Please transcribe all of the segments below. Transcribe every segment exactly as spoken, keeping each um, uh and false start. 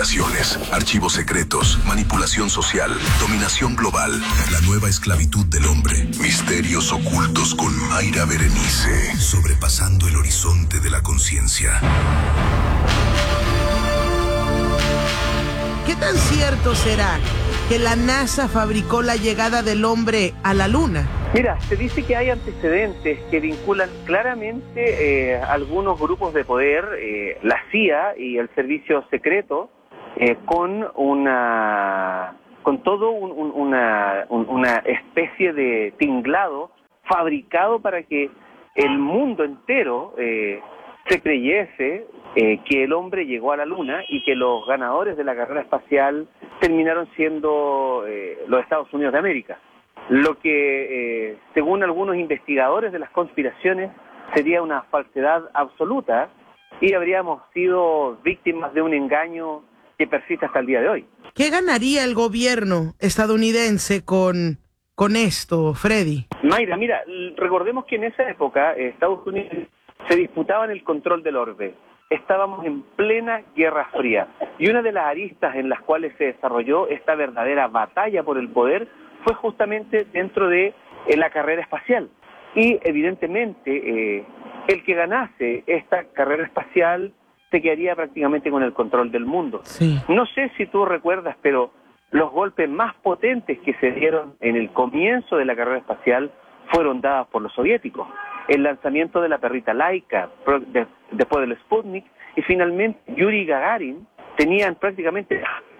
conspiraciones, archivos secretos, manipulación social, dominación global, la nueva esclavitud del hombre, misterios ocultos con Mayra Berenice, sobrepasando el horizonte de la conciencia. ¿Qué tan cierto será que la NASA fabricó la llegada del hombre a la Luna? Mira, se dice que hay antecedentes que vinculan claramente eh, algunos grupos de poder, eh, la C I A y el servicio secreto, eh, con una, con todo un, un, una, un, una especie de tinglado fabricado para que el mundo entero eh, se creyese eh, que el hombre llegó a la Luna y que los ganadores de la carrera espacial terminaron siendo eh, los Estados Unidos de América. Lo que, eh, según algunos investigadores de las conspiraciones, sería una falsedad absoluta y habríamos sido víctimas de un engaño que persiste hasta el día de hoy. ¿Qué ganaría el gobierno estadounidense con, con esto, Freddy? Mayra, mira, recordemos que en esa época eh, Estados Unidos se disputaban el control del orbe. Estábamos en plena Guerra Fría y una de las aristas en las cuales se desarrolló esta verdadera batalla por el poder fue justamente dentro de eh, la carrera espacial. Y evidentemente eh, el que ganase esta carrera espacial se quedaría prácticamente con el control del mundo. Sí. No sé si tú recuerdas, pero los golpes más potentes que se dieron en el comienzo de la carrera espacial fueron dados por los soviéticos. El lanzamiento de la perrita Laika, de, después del Sputnik, y finalmente Yuri Gagarin tenían prácticamente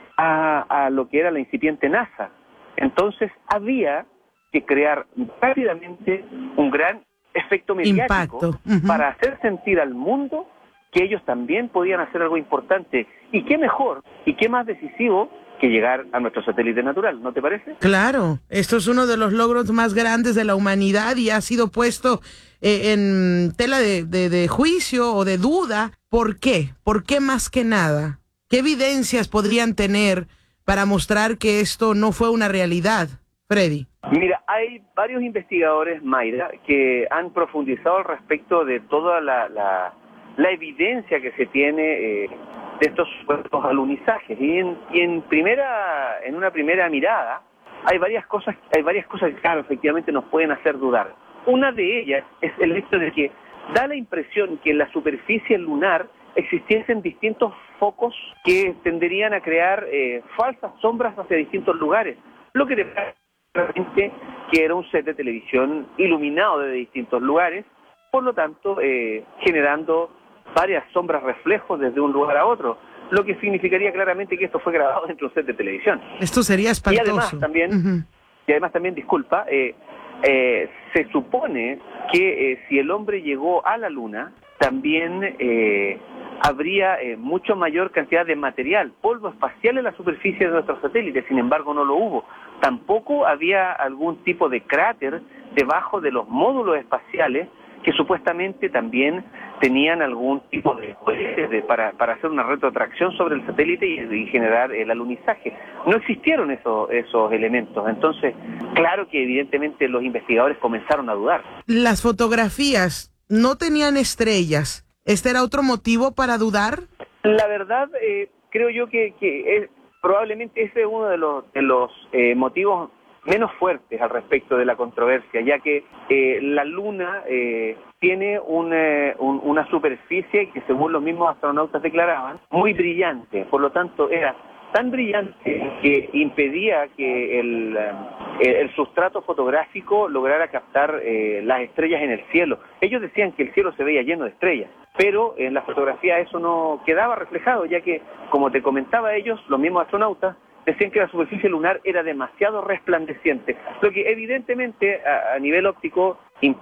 a, a lo que era la incipiente NASA. Entonces había que crear rápidamente un gran efecto mediático Impacto. Uh-huh. para hacer sentir al mundo que ellos también podían hacer algo importante. Y qué mejor y qué más decisivo que llegar a nuestro satélite natural, ¿no te parece? Claro, esto es uno de los logros más grandes de la humanidad y ha sido puesto eh, en tela de, de, de juicio o de duda. ¿Por qué? ¿Por qué más que nada? ¿Qué evidencias podrían tener para mostrar que esto no fue una realidad, Freddy? Mira, hay varios investigadores, Mayra, que han profundizado al respecto de toda la, la, la evidencia que se tiene eh, de estos supuestos alunizajes. Y en, y en primera, en una primera mirada, hay varias cosas, hay varias cosas que, claro, efectivamente nos pueden hacer dudar. Una de ellas es el hecho de que da la impresión que en la superficie lunar existiesen distintos focos que tenderían a crear eh, falsas sombras hacia distintos lugares, lo que demuestra realmente que era un set de televisión iluminado de distintos lugares, por lo tanto eh, generando varias sombras reflejos desde un lugar a otro, lo que significaría claramente que esto fue grabado dentro de un set de televisión. Esto sería espantoso. Y además también, uh-huh. y además también disculpa, eh, eh, se supone que eh, si el hombre llegó a la Luna, también eh, habría eh, mucho mayor cantidad de material, polvo espacial en la superficie de nuestros satélites, sin embargo no lo hubo. Tampoco había algún tipo de cráter debajo de los módulos espaciales que supuestamente también tenían algún tipo de, de para, para hacer una retrotracción sobre el satélite y, y generar el alunizaje. No existieron esos, esos elementos, entonces claro que evidentemente los investigadores comenzaron a dudar. Las fotografías no tenían estrellas. ¿Este era otro motivo para dudar? La verdad, eh, creo yo que, que es, probablemente ese es uno de los, de los eh, motivos menos fuertes al respecto de la controversia, ya que eh, la Luna eh, tiene un, eh, un, una superficie que, según los mismos astronautas declaraban, muy brillante. Por lo tanto, era tan brillante que impedía que el, el, el sustrato fotográfico lograra captar eh, las estrellas en el cielo. Ellos decían que el cielo se veía lleno de estrellas, pero en la fotografía eso no quedaba reflejado, ya que, como te comentaba ellos, los mismos astronautas, decían que la superficie lunar era demasiado resplandeciente, lo que evidentemente a, a nivel óptico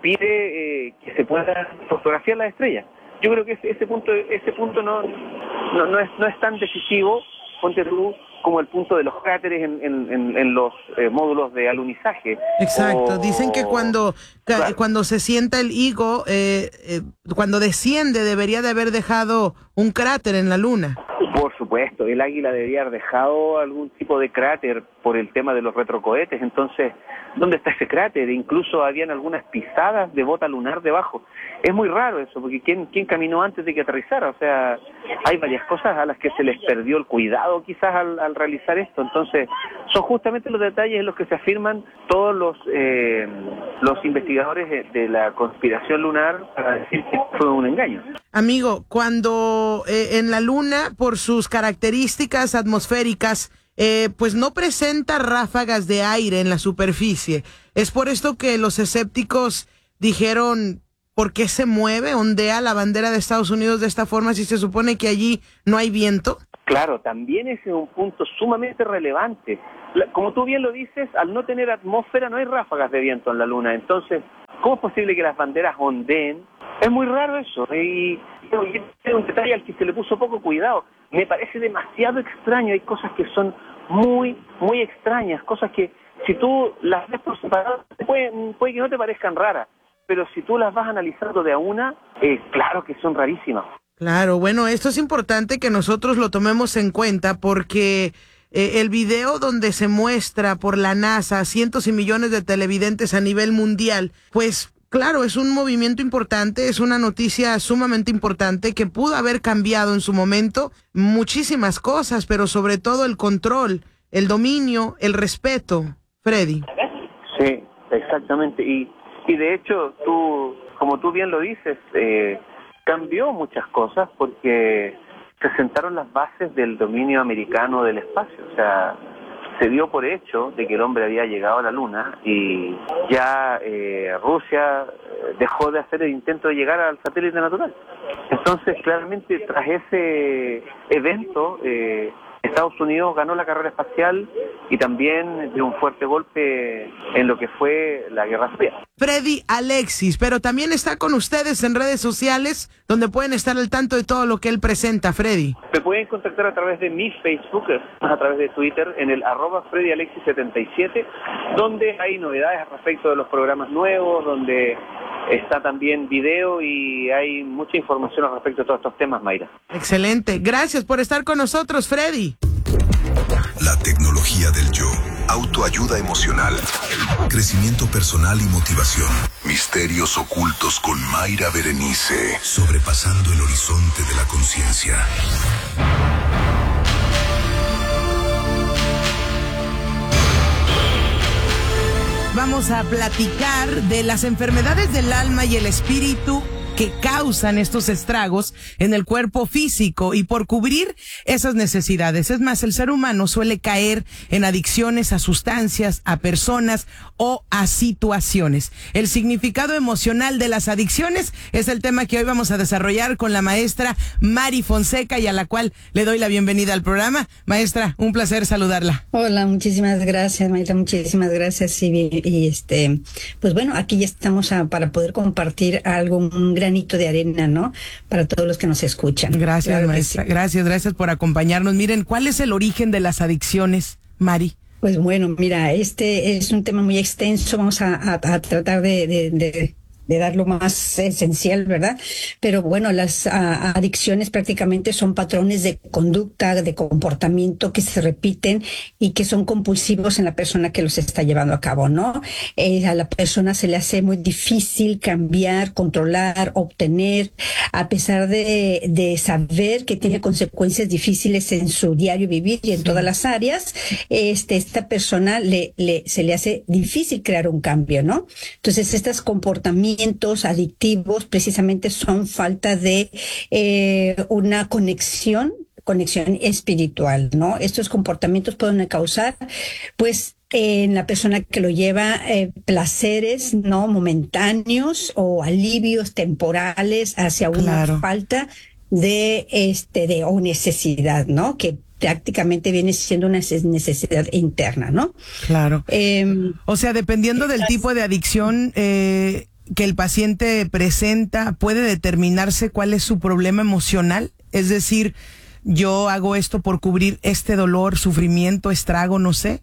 impide eh, que se pueda fotografiar las estrellas. Yo creo que ese, ese punto ese punto no, no, no, es, no es tan decisivo, ponte tú, como el punto de los cráteres en, en, en, en los eh, módulos de alunizaje. Exacto, o... dicen que cuando, claro. cuando se sienta el higo, eh, eh, cuando desciende debería de haber dejado un cráter en la Luna. Por supuesto, el Águila debería haber dejado algún tipo de cráter por el tema de los retrocohetes. Entonces, ¿dónde está ese cráter? Incluso habían algunas pisadas de bota lunar debajo. Es muy raro eso, porque ¿quién, quién caminó antes de que aterrizara? O sea, hay varias cosas a las que se les perdió el cuidado quizás al, al realizar esto. Entonces, son justamente los detalles en los que se afirman todos los eh, los investigadores de, de la conspiración lunar para decir que fue un engaño. Amigo, cuando eh, en la Luna, por sus características atmosféricas, eh, pues no presenta ráfagas de aire en la superficie, es por esto que los escépticos dijeron, ¿por qué se mueve, ondea la bandera de Estados Unidos de esta forma si se supone que allí no hay viento? Claro, también ese es un punto sumamente relevante. Como tú bien lo dices, al no tener atmósfera no hay ráfagas de viento en la Luna. Entonces, ¿cómo es posible que las banderas ondeen? Es muy raro eso. Y, y es un detalle al que se le puso poco cuidado. Me parece demasiado extraño. Hay cosas que son muy, muy extrañas. Cosas que si tú las ves por separado, puede, puede que no te parezcan raras. Pero si tú las vas analizando de a una, eh, claro que son rarísimas. Claro, bueno, esto es importante que nosotros lo tomemos en cuenta porque eh, el video donde se muestra por la NASA a cientos y millones de televidentes a nivel mundial, pues claro, es un movimiento importante, es una noticia sumamente importante que pudo haber cambiado en su momento muchísimas cosas, pero sobre todo el control, el dominio, el respeto. Freddy. Sí, exactamente. Y, y de hecho, tú, como tú bien lo dices, eh, cambió muchas cosas porque se sentaron las bases del dominio americano del espacio. O sea, se dio por hecho de que el hombre había llegado a la Luna y ya eh, Rusia dejó de hacer el intento de llegar al satélite natural. Entonces, claramente, tras ese evento, eh, Estados Unidos ganó la carrera espacial y también dio un fuerte golpe en lo que fue la Guerra Fría. Freddy Alexis, pero también está con ustedes en redes sociales donde pueden estar al tanto de todo lo que él presenta. Freddy. Me pueden contactar a través de mi Facebook, a través de Twitter, en el arroba Freddy Alexis setenta y siete, donde hay novedades respecto de los programas nuevos, donde está también video y hay mucha información al respecto de todos estos temas, Mayra. Excelente. Gracias por estar con nosotros, Freddy. La tecnología del yo. Autoayuda emocional. Crecimiento personal y motivación. Misterios ocultos con Mayra Berenice. Sobrepasando el horizonte de la conciencia. Vamos a platicar de las enfermedades del alma y el espíritu que causan estos estragos en el cuerpo físico y por cubrir esas necesidades. Es más, el ser humano suele caer en adicciones a sustancias, a personas o a situaciones. El significado emocional de las adicciones es el tema que hoy vamos a desarrollar con la maestra Mari Fonseca y a la cual le doy la bienvenida al programa. Maestra, un placer saludarla. Hola, muchísimas gracias, Mayra, muchísimas gracias. Y, y este, pues bueno, aquí ya estamos a, para poder compartir algo, un granito de arena, ¿no? Para todos los que nos escuchan. Gracias, claro maestra. Sí. Gracias, gracias por acompañarnos. Miren, ¿cuál es el origen de las adicciones, Mari? Pues bueno, mira, este es un tema muy extenso. Vamos a, a, a tratar de, de, de de dar lo más esencial, ¿verdad? Pero bueno, las a, adicciones prácticamente son patrones de conducta, de comportamiento que se repiten y que son compulsivos en la persona que los está llevando a cabo, ¿no? Eh, a la persona se le hace muy difícil cambiar, controlar, obtener, a pesar de, de saber que tiene consecuencias difíciles en su diario vivir y en todas las áreas, este, esta persona le, le, se le hace difícil crear un cambio, ¿no? Entonces, estos comportamientos adictivos precisamente son falta de eh, una conexión, conexión espiritual, ¿no? Estos comportamientos pueden causar, pues, eh, en la persona que lo lleva eh, placeres, ¿no? Momentáneos o alivios temporales hacia una Claro. falta de, este, de o necesidad, ¿no? Que prácticamente viene siendo una necesidad interna, ¿no? Claro. Eh, O sea, dependiendo del tipo de adicción eh, que el paciente presenta, ¿puede determinarse cuál es su problema emocional? Es decir, yo hago esto por cubrir este dolor, sufrimiento, estrago, no sé.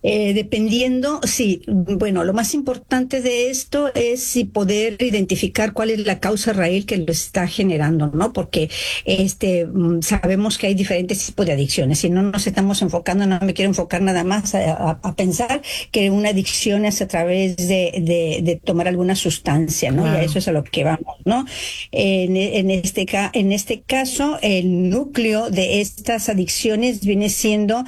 Eh, dependiendo, sí, bueno, lo más importante de esto es si poder identificar cuál es la causa raíz que lo está generando, ¿no? Porque este sabemos que hay diferentes tipos de adicciones. Si no nos estamos enfocando, no me quiero enfocar nada más a, a, a pensar que una adicción es a través de, de, de tomar alguna sustancia, ¿no? Claro. Y a eso es a lo que vamos, ¿no? En, en, este, en este caso, el núcleo de estas adicciones viene siendo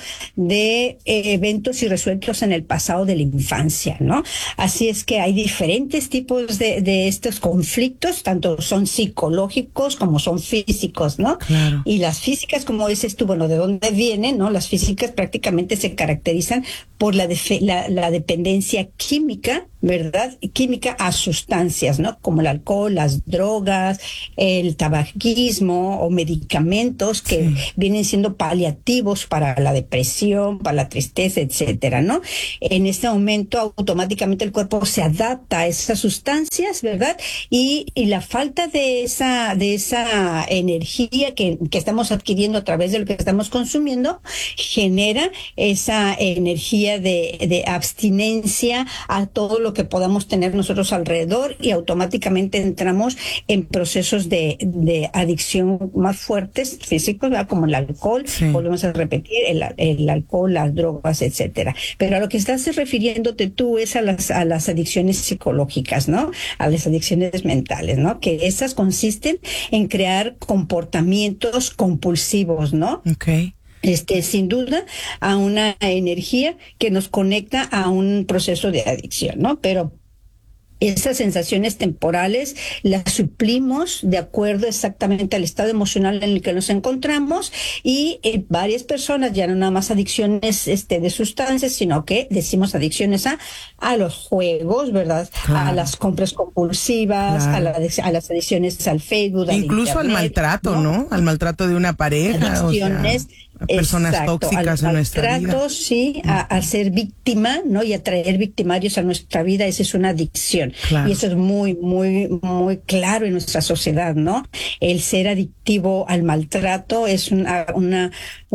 de eh, eventos y sueltos en el pasado de la infancia, ¿no? Así es que hay diferentes tipos de, de estos conflictos, tanto son psicológicos como son físicos, ¿no? Claro. Y las físicas, como dices tú, bueno, ¿de dónde vienen, no? Las físicas prácticamente se caracterizan por la, la, la dependencia química, ¿verdad? Química a sustancias, ¿no? Como el alcohol, las drogas, el tabaquismo o medicamentos que sí. vienen siendo paliativos para la depresión, para la tristeza, etcétera, ¿no? En este momento automáticamente el cuerpo se adapta a esas sustancias, ¿verdad? Y, y la falta de esa, de esa energía que, que estamos adquiriendo a través de lo que estamos consumiendo genera esa energía de, de abstinencia a todo lo que podamos tener nosotros alrededor y automáticamente entramos en procesos de, de adicción más fuertes, físicos, ¿verdad? Como el alcohol, sí. volvemos a repetir, el, el alcohol, las drogas, etcétera. Pero a lo que estás refiriéndote tú es a las, a las adicciones psicológicas, ¿no? A las adicciones mentales, ¿no? Que esas consisten en crear comportamientos compulsivos, ¿no? Okay. Este, sin duda, a una energía que nos conecta a un proceso de adicción, ¿no? Pero esas sensaciones temporales las suplimos de acuerdo exactamente al estado emocional en el que nos encontramos y eh, varias personas, ya no nada más adicciones este, de sustancias, sino que decimos adicciones a, a los juegos, ¿verdad? Claro. A las compras compulsivas, claro. a, la, a las adicciones al Facebook, al incluso Internet, al maltrato, ¿no? ¿no? Al maltrato de una pareja. Adicciones. O sea... personas Exacto, tóxicas al, en nuestra vida. Tratos, sí, a, a ser víctima, ¿no? Y atraer victimarios a nuestra vida, esa es una adicción. Claro. Y eso es muy, muy, muy claro en nuestra sociedad, ¿no? El ser adictivo al maltrato es una, una,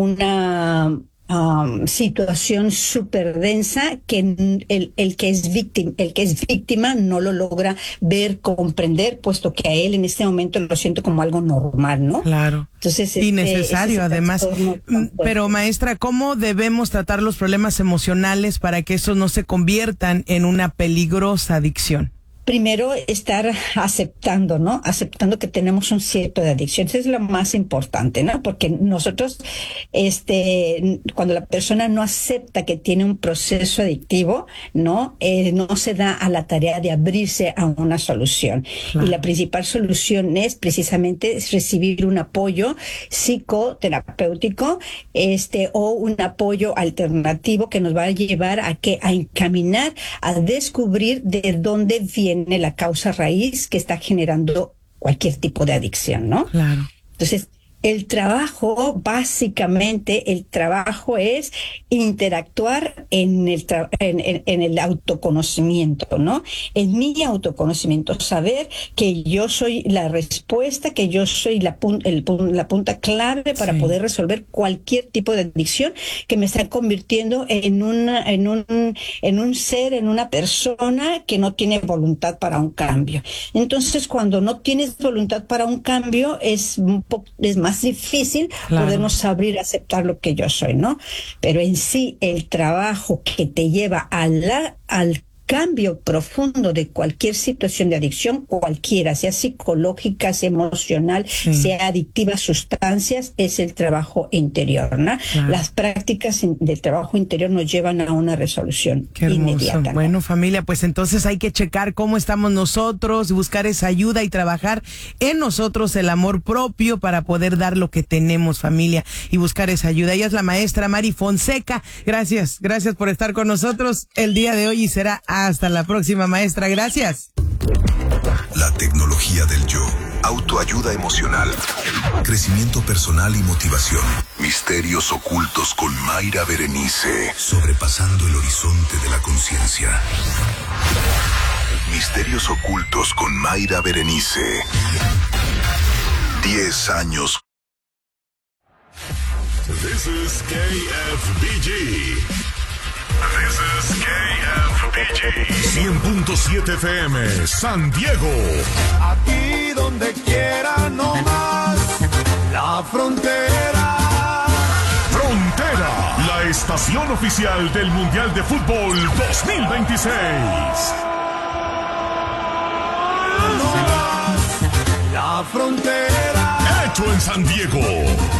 una Um, situación súper densa que el, el que es víctima, el que es víctima no lo logra ver, comprender, puesto que a él en este momento lo siento como algo normal, ¿no? Claro. Entonces, y necesario además. Pero maestra, ¿cómo debemos tratar los problemas emocionales para que esos no se conviertan en una peligrosa adicción? Primero, estar aceptando, ¿no? Aceptando que tenemos un cierto de adicción. Eso es lo más importante, ¿no? Porque nosotros, este, cuando la persona no acepta que tiene un proceso adictivo, ¿no? Eh, no se da a la tarea de abrirse a una solución. Claro. Y la principal solución es precisamente recibir un apoyo psicoterapéutico, este, o un apoyo alternativo que nos va a llevar a que, a encaminar, a descubrir de dónde viene la causa raíz que está generando cualquier tipo de adicción, ¿no? Claro. Entonces, el trabajo, básicamente, el trabajo es interactuar en el, tra- en, en, en el autoconocimiento, ¿no? En mi autoconocimiento, saber que yo soy la respuesta, que yo soy la, pun- el, la punta clave para sí. poder resolver cualquier tipo de adicción que me está convirtiendo en, una, en, un, en un ser, en una persona que no tiene voluntad para un cambio. Entonces, cuando no tienes voluntad para un cambio, es un poco, es más más difícil claro. podernos abrir a aceptar lo que yo soy, ¿no? Pero en sí, el trabajo que te lleva a la, al cambio profundo de cualquier situación de adicción, cualquiera, sea psicológica, sea emocional, sí. sea adictiva a sustancias, es el trabajo interior, ¿no? Claro. Las prácticas del trabajo interior nos llevan a una resolución Qué hermoso. inmediata, ¿no? Bueno, familia, pues entonces hay que checar cómo estamos nosotros, buscar esa ayuda y trabajar en nosotros el amor propio para poder dar lo que tenemos, familia, y buscar esa ayuda. Ella es la maestra Mari Fonseca. Gracias, gracias por estar con nosotros el día de hoy y será hasta la próxima, maestra. Gracias. La tecnología del yo. Autoayuda emocional. Crecimiento personal y motivación. Misterios ocultos con Mayra Berenice. Sobrepasando el horizonte de la conciencia. Misterios ocultos con Mayra Berenice. Diez años. This is K F B G. This is K F B G. cien punto siete F M, San Diego. Aquí donde quiera, no más. La frontera. Frontera, la estación oficial del Mundial de Fútbol dos mil veintiséis. No más. La frontera. Hecho en San Diego.